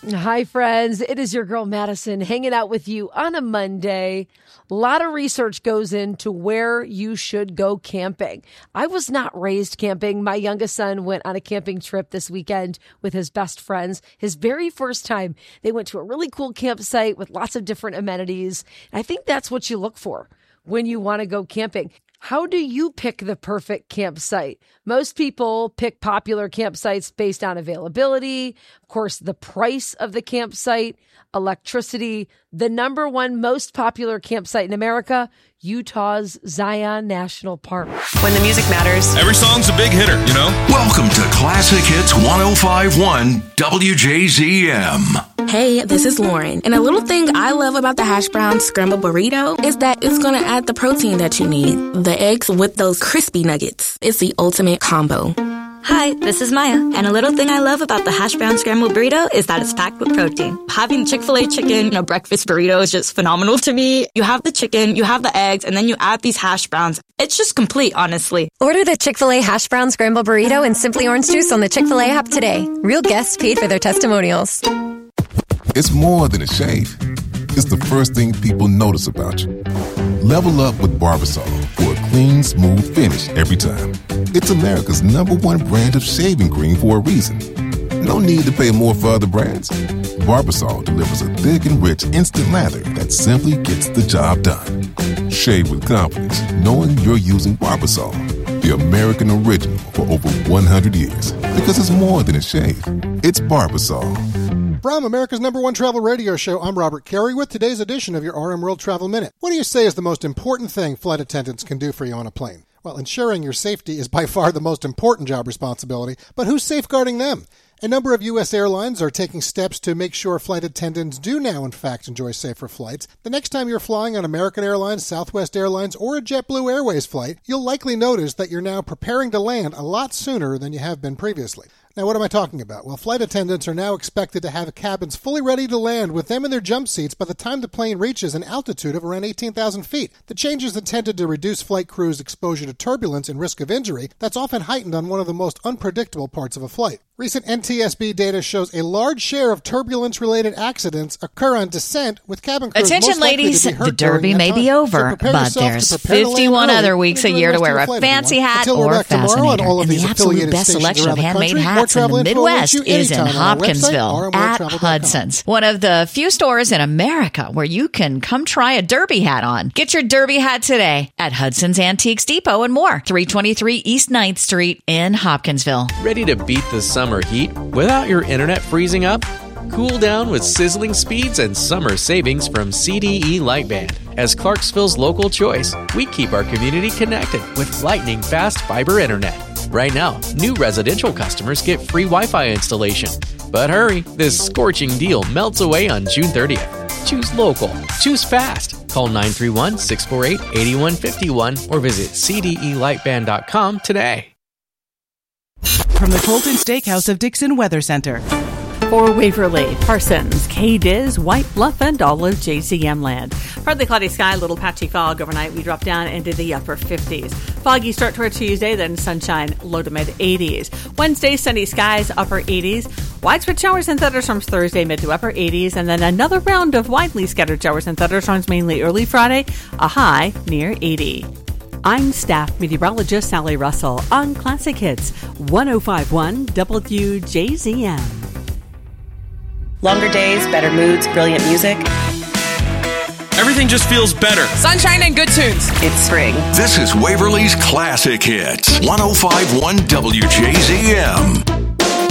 Hi, friends. It is your girl, Madison, hanging out with you on a Monday. A lot of research goes into where you should go camping. I was not raised camping. My youngest son went on a camping trip this weekend with his best friends. His very first time, they went to a really cool campsite with lots of different amenities. I think that's what you look for when you want to go camping. How do you pick the perfect campsite? Most people pick popular campsites based on availability, of course, the price of the campsite, electricity. The number one most popular campsite in America, Utah's Zion National Park. When the music matters. Every song's a big hitter, you know? Welcome to Classic Hits 105.1 WJZM. Hey, this is Lauren. And a little thing I love about the hash brown scrambled burrito is that it's going to add the protein that you need. The eggs with those crispy nuggets. It's the ultimate combo. Hi, this is Maya, and a little thing I love about the hash brown scrambled burrito is that it's packed with protein. Having Chick-fil-A chicken in a breakfast burrito is just phenomenal to me. You have the chicken, you have the eggs, and then you add these hash browns. It's just complete, honestly. Order the Chick-fil-A hash brown scrambled burrito and Simply Orange Juice on the Chick-fil-A app today. Real guests paid for their testimonials. It's more than a shave. It's the first thing people notice about you. Level up with Barbasol for a clean, smooth finish every time. It's America's #1 brand of shaving cream for a reason. No need to pay more for other brands. Barbasol delivers a thick and rich instant lather that simply gets the job done. Shave with confidence, knowing you're using Barbasol, the American original for over 100 years. Because it's more than a shave. It's Barbasol. From America's #1 travel radio show, I'm Robert Carey with today's edition of your RM World Travel Minute. What do you say is the most important thing flight attendants can do for you on a plane? Well, ensuring your safety is by far the most important job responsibility, but who's safeguarding them? A number of U.S. airlines are taking steps to make sure flight attendants do now, in fact, enjoy safer flights. The next time you're flying on American Airlines, Southwest Airlines, or a JetBlue Airways flight, you'll likely notice that you're now preparing to land a lot sooner than you have been previously. Now, what am I talking about? Well, flight attendants are now expected to have cabins fully ready to land with them in their jump seats by the time the plane reaches an altitude of around 18,000 feet. The change is intended to reduce flight crews' exposure to turbulence and risk of injury that's often heightened on one of the most unpredictable parts of a flight. Recent NTSB data shows a large share of turbulence-related accidents occur on descent, with cabin crews Attention, ladies, the Derby may be over, but there's 51 other weeks a year to wear a fancy hat or fascinator. And the absolute best selection of handmade hats in the Midwest is in Hopkinsville at Hudson's, one of the few stores in America where you can come try a Derby hat on. Get your Derby hat today at Hudson's Antiques Depot and more, 323 East 9th Street in Hopkinsville. Ready to beat the summer heat without your internet freezing up? Cool down with sizzling speeds and summer savings from CDE Lightband. As Clarksville's local choice, we keep our community connected with lightning fast fiber internet. Right now, new residential customers get free Wi-Fi installation. But hurry, this scorching deal melts away on June 30th. Choose local. Choose fast. Call 931-648-8151 or visit cdelightband.com today. From the Colton Steakhouse of Dixon Weather Center. For Waverly, Parsons, K-Diz, White Bluff, and all of JCM land. Partly cloudy sky, little patchy fog overnight. We drop down into the upper 50s. Foggy start toward Tuesday, then sunshine, low to mid 80s. Wednesday, sunny skies, upper 80s. Widespread showers and thunderstorms Thursday, mid to upper 80s. And then another round of widely scattered showers and thunderstorms mainly early Friday, a high near 80. I'm staff meteorologist Sally Russell on Classic Hits 105.1 WJZM. Longer days, better moods, brilliant music. Everything just feels better. Sunshine and good tunes. It's spring. This is Waverly's Classic Hits 105.1 WJZM.